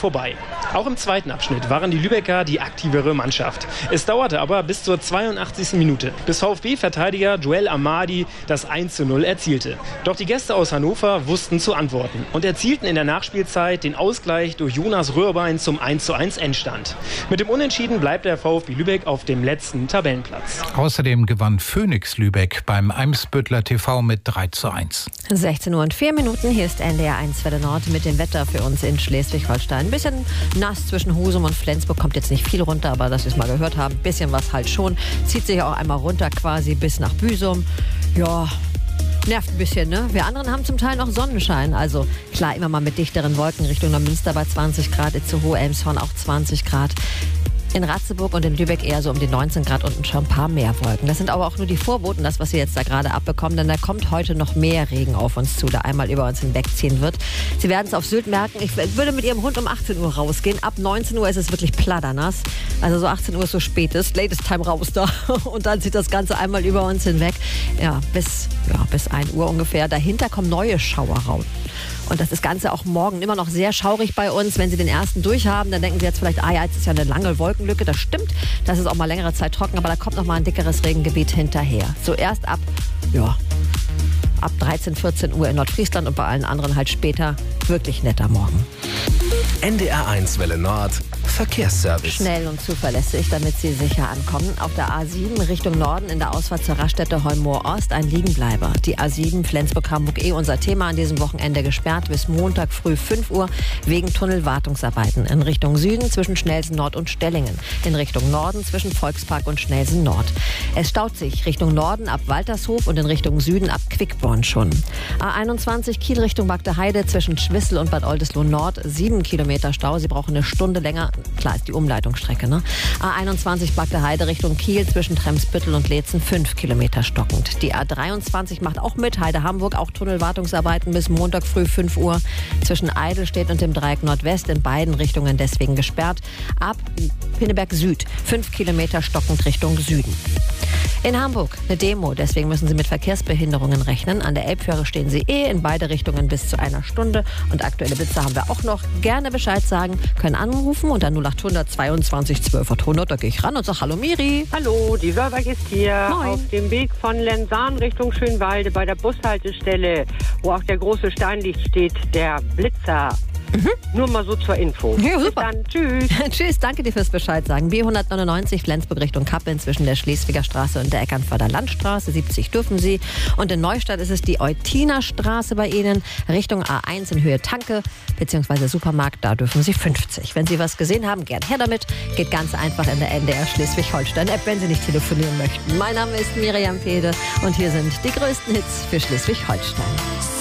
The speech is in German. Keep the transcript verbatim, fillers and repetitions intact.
vorbei. Auch im zweiten Abschnitt waren die Lübecker die aktivere Mannschaft. Es dauerte aber bis zur zweiundachtzigsten Minute, bis VfB-Verteidiger Joel Amadi das eins zu null erzielte. Doch die Gäste aus Hannover wussten zu antworten und erzielten in der Nachspielzeit den Ausgleich durch Jonas Röhrbein zum eins zu eins Endstand. Mit dem Unentschieden bleibt der VfB Lübeck auf dem letzten Tabellenplatz. Außerdem gewann Phoenix Lübeck beim Eimsbüttler T V mit drei zu eins. sechzehn Uhr und vier Minuten, hier ist N D R eins Welle Nord mit dem Wetter für uns in Schleswig-Holstein. Ein bisschen nass zwischen Husum und Flensburg, kommt jetzt nicht viel runter, aber dass wir es mal gehört haben, ein bisschen was halt schon. Zieht sich auch einmal runter quasi bis nach Büsum. Ja, nervt ein bisschen, ne? Wir anderen haben zum Teil noch Sonnenschein. Also klar, immer mal mit dichteren Wolken Richtung Neumünster bei zwanzig Grad, Itzehoe, Elmshorn auch zwanzig Grad. In Ratzeburg und in Lübeck eher so um die neunzehn Grad und schon ein paar mehr Wolken. Das sind aber auch nur die Vorboten, das, was Sie jetzt da gerade abbekommen, denn da kommt heute noch mehr Regen auf uns zu, der einmal über uns hinwegziehen wird. Sie werden es auf Sylt merken. Ich würde mit Ihrem Hund um achtzehn Uhr rausgehen. Ab neunzehn Uhr ist es wirklich platternass. Also so achtzehn Uhr ist so spätest, latest time raus da. Und dann zieht das Ganze einmal über uns hinweg. Ja, bis, ja, bis ein Uhr ungefähr. Dahinter kommen neue Schauerraum. Und das ist Ganze auch morgen immer noch sehr schaurig bei uns. Wenn Sie den ersten durchhaben, dann denken Sie jetzt vielleicht, ah ja, jetzt ist ja eine lange Wolkenlücke. Das stimmt, das ist auch mal längere Zeit trocken, aber da kommt noch mal ein dickeres Regengebiet hinterher. Zuerst ab, ja, ab dreizehn, vierzehn Uhr in Nordfriesland und bei allen anderen halt später. Wirklich netter Morgen. N D R eins Welle Nord, Verkehrsservice. Schnell und zuverlässig, damit Sie sicher ankommen. Auf der A sieben Richtung Norden in der Ausfahrt zur Raststätte Holmoor-Ost ein Liegenbleiber. Die A sieben Flensburg-Hamburg eh unser Thema an diesem Wochenende gesperrt bis Montag früh fünf Uhr wegen Tunnelwartungsarbeiten. In Richtung Süden zwischen Schnelsen Nord und Stellingen. In Richtung Norden zwischen Volkspark und Schnelsen Nord. Es staut sich Richtung Norden ab Waltershof und in Richtung Süden ab Quickborn schon. A einundzwanzig Kiel Richtung Bagdeheide zwischen Schwissel und Bad Oldesloe Nord. Sieben Kilometer Stau. Sie brauchen eine Stunde länger. Klar, ist die Umleitungsstrecke, ne? A einundzwanzig Bagdeheide Richtung Kiel zwischen Tremsbüttel und Leetzen fünf Kilometer stockend. Die A dreiundzwanzig macht auch mit. Heide Hamburg auch Tunnelwartungsarbeiten bis Montag früh fünf Uhr. Zwischen Eidelstedt und dem Dreieck Nordwest in beiden Richtungen deswegen gesperrt. Ab Pinneberg Süd fünf Kilometer stockend Richtung Süden. In Hamburg eine Demo, deswegen müssen Sie mit Verkehrsbehinderungen rechnen. An der Elbfähre stehen Sie eh in beide Richtungen bis zu einer Stunde. Und aktuelle Blitzer haben wir auch noch. Gerne Bescheid sagen, können anrufen unter null achthundert zweiundzwanzig zwölf hundert. Da gehe ich ran und sage Hallo Miri. Hallo, die Wörwag ist hier. Moin. Auf dem Weg von Lensahn Richtung Schönwalde bei der Bushaltestelle, wo auch der große Steinlicht steht, der Blitzer. Mhm. Nur mal so zur Info. Ja, super. Bis dann. Tschüss. Tschüss, danke dir fürs Bescheid sagen. B hundertneunundneunzig Flensburg Richtung Kappeln zwischen der Schleswiger Straße und der Eckernförder Landstraße. siebzig dürfen Sie. Und in Neustadt ist es die Eutiner Straße bei Ihnen. Richtung A eins in Höhe Tanke bzw. Supermarkt. Da dürfen Sie fünfzig. Wenn Sie was gesehen haben, gern her damit. Geht ganz einfach in der N D R Schleswig-Holstein-App, wenn Sie nicht telefonieren möchten. Mein Name ist Miriam Pede und hier sind die größten Hits für Schleswig-Holstein.